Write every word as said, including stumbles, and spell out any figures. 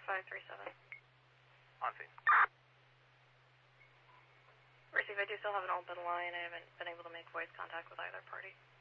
five three seven. On scene. Receive, I do still have an open line. I haven't been able to make voice contact with either party.